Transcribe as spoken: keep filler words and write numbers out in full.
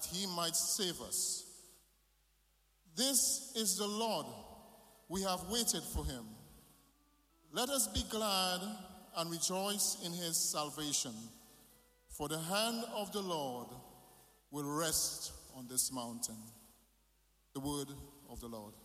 that he might save us. This is the Lord. We have waited for him. Let us be glad and rejoice in his salvation. For the hand of the Lord will rest on this mountain. The word of the Lord.